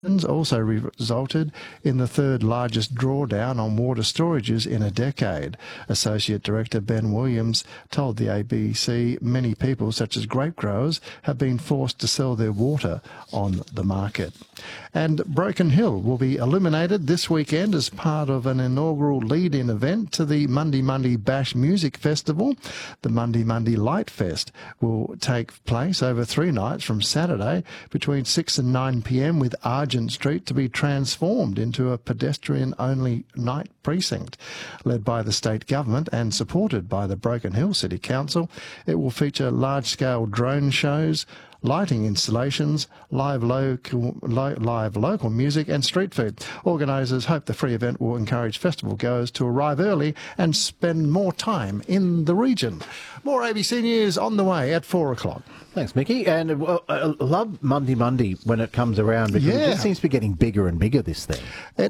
also resulted in the third largest drawdown on water storages in a decade. Associate Director Ben Williams told the ABC many people, such as grape growers, have been forced to sell their water on the market. And Broken Hill will be illuminated this weekend as part of an inaugural lead-in event to the Monday Monday Bash Music Festival. The Monday Monday Light Fest will take place over 3 nights from Saturday between 6 and 9 p.m, with Argent Street to be transformed into a pedestrian-only night precinct. Led by the state government and supported by the Broken Hill City Council, it will feature large-scale drone shows, lighting installations, live local music and street food. Organisers hope the free event will encourage festival goers to arrive early and spend more time in the region. More ABC News on the way at 4 o'clock. Thanks, Mickey. And I love Monday Monday when it comes around because it just seems to be getting bigger and bigger, this thing.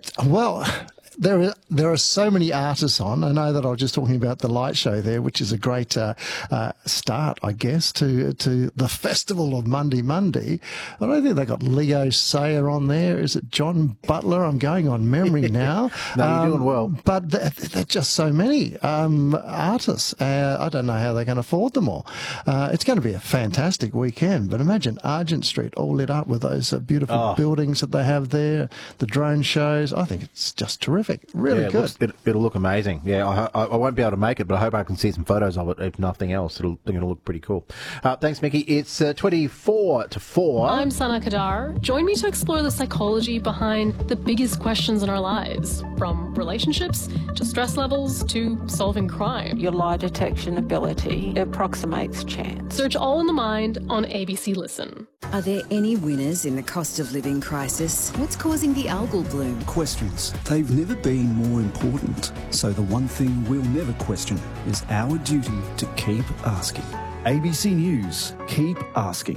There are so many artists on. I know that I was just talking about the light show there, which is a great start, I guess, to the festival of Monday Monday. I don't think they got Leo Sayer on there. Is it John Butler? I'm going on memory now. No, you're doing well. But there are just so many artists. I don't know how they can afford them all. It's going to be a fantastic weekend. But imagine Argent Street all lit up with those beautiful buildings that they have there, the drone shows. I think it's just terrific. Really good. It'll look amazing. Yeah, I won't be able to make it, but I hope I can see some photos of it. If nothing else, it'll look pretty cool. Thanks, Mickey. It's 24 to 4. I'm Sana Kadar. Join me to explore the psychology behind the biggest questions in our lives, from relationships to stress levels to solving crime. Your lie detection ability approximates chance. Search All in the Mind on ABC Listen. Are there any winners in the cost of living crisis? What's causing the algal bloom? Questions. They've never been more important. So the one thing we'll never question is our duty to keep asking. ABC News, keep asking.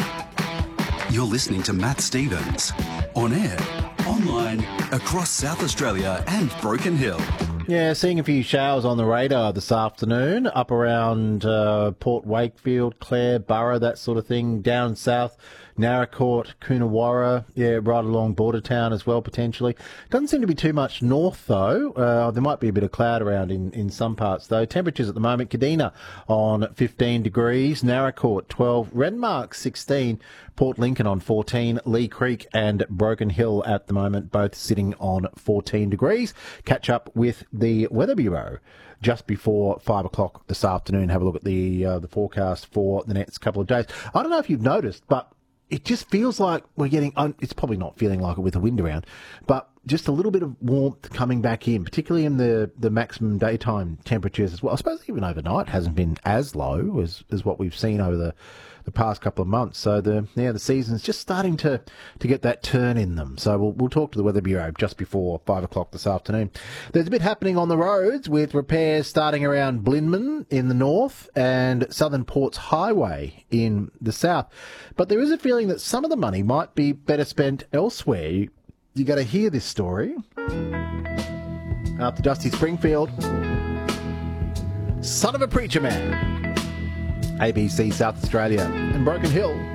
You're listening to Matt Stevens. On air, online, across South Australia and Broken Hill. Yeah, seeing a few showers on the radar this afternoon, up around Port Wakefield, Clare, Burra, that sort of thing, down south, Naracoorte, Coonawarra, right along Bordertown as well, potentially. Doesn't seem to be too much north, though. There might be a bit of cloud around in some parts, though. Temperatures at the moment, Kadina on 15 degrees, Naracoorte 12, Renmark 16, Port Lincoln on 14, Lee Creek and Broken Hill at the moment, both sitting on 14 degrees. Catch up with the Weather Bureau just before 5 o'clock this afternoon. Have a look at the forecast for the next couple of days. I don't know if you've noticed, but it just feels like we're getting, it's probably not feeling like it with the wind around, but just a little bit of warmth coming back in, particularly in the maximum daytime temperatures as well. I suppose even overnight hasn't been as low as what we've seen over the past couple of months. So the season's just starting to get that turn in them. So we'll talk to the Weather Bureau just before 5 o'clock this afternoon. There's a bit happening on the roads with repairs starting around Blinman in the north and Southern Ports Highway in the south. But there is a feeling that some of the money might be better spent elsewhere. You got to hear this story. After Dusty Springfield, Son of a Preacher Man, ABC South Australia and Broken Hill.